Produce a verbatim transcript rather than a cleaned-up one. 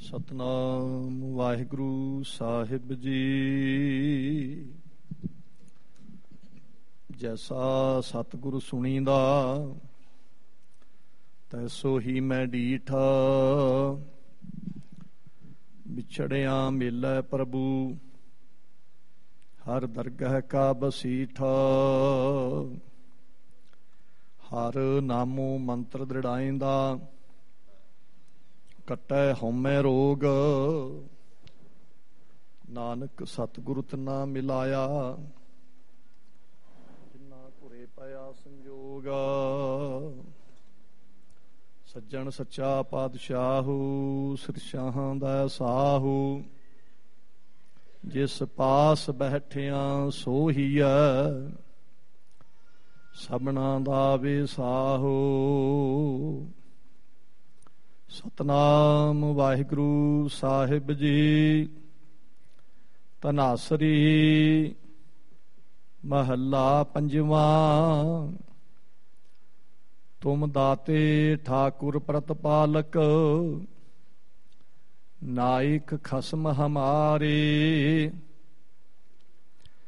ਸਤਨਾਮ ਵਾਹਿਗੁਰੂ ਸਾਹਿਬ ਜੀ। ਜੈਸਾ ਸਤਿਗੁਰ ਸੁਣੀਂਦਾ ਤੈਸੋ ਹੀ ਮੈਂ ਡੀਠ। ਵਿਛੜਿਆ ਮਿਲੈ ਪ੍ਰਭੂ ਹਰ ਦਰਗਹ ਕਾ ਬਸੀਠ। ਹਰ ਨਾਮੋ ਮੰਤਰ ਦ੍ਰਿੜਾਇਂਦਾ ਕੱਟੈ ਹਉਮੈ ਰੋਗ। ਨਾਨਕ ਸਤਿਗੁਰੂ ਨਾ ਮਿਲਾਇਆ ਜਿਨਾ ਘੁਰੇ ਪਿਆ ਸੰਜੋਗ। ਸੱਜਣ ਸੱਚਾ ਪਾਤਸ਼ਾਹੂ ਸਿਰ ਸ਼ਾਹਾਂ ਦਾ ਸਾਹੂ। ਜਿਸ ਪਾਸ ਬੈਠਿਆਂ ਸੋਹੀਐ ਸਭਨਾ ਦਾ ਵਿਸਾਹੂ। ਸਤਨਾਮ ਵਾਹਿਗੁਰੂ ਸਾਹਿਬ ਜੀ। ਧਨਾਸਰੀ ਮਹੱਲਾ ਪੰਜਵਾਂ। ਤੁਮ ਦਾਤੇ ਠਾਕੁਰ ਪ੍ਰਤਪਾਲਕ ਨਾਇਕ ਖਸਮ ਹਮਾਰੇ।